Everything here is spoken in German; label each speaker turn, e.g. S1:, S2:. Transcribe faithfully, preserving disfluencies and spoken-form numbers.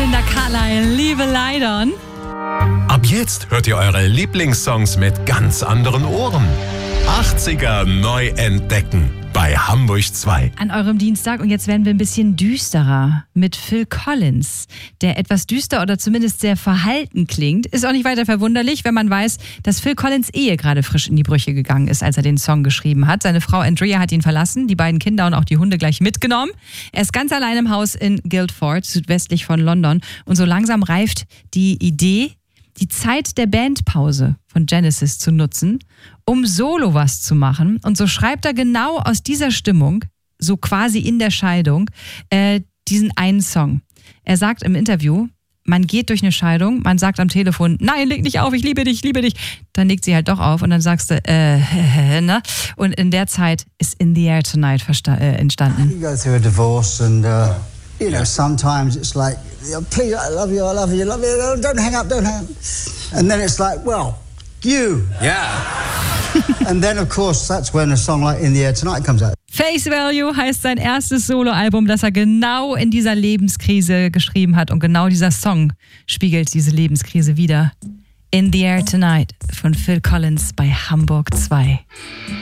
S1: Linda Carlisle, Liebe Leidern.
S2: Ab jetzt hört ihr eure Lieblingssongs mit ganz anderen Ohren. achtziger neu entdecken bei Hamburg zwei.
S1: An eurem Dienstag und jetzt werden wir ein bisschen düsterer mit Phil Collins, der etwas düster oder zumindest sehr verhalten klingt. Ist auch nicht weiter verwunderlich, wenn man weiß, dass Phil Collins Ehe gerade frisch in die Brüche gegangen ist, als er den Song geschrieben hat. Seine Frau Andrea hat ihn verlassen, die beiden Kinder und auch die Hunde gleich mitgenommen. Er ist ganz allein im Haus in Guildford, südwestlich von London, und so langsam reift die Idee, die Zeit der Bandpause von Genesis zu nutzen, um solo was zu machen. Und so schreibt er genau aus dieser Stimmung, so quasi in der Scheidung, äh, diesen einen Song. Er sagt im Interview, man geht durch eine Scheidung, man sagt am Telefon, nein, leg nicht auf, ich liebe dich, ich liebe dich. Dann legt sie halt doch auf und dann sagst du, äh, ne? Und in der Zeit ist In the Air Tonight versta- äh, entstanden.
S3: You go through a divorce and, uh, you know, sometimes it's like, please, I love you, I love you, I love you, don't hang up, don't hang up. And then it's like, well, you.
S4: Yeah.
S3: And then, of course, that's when a song like In the Air Tonight comes out.
S1: Face Value heißt sein erstes Soloalbum, das er genau in dieser Lebenskrise geschrieben hat. Und genau dieser Song spiegelt diese Lebenskrise wider. In the Air Tonight von Phil Collins bei Hamburg zwei.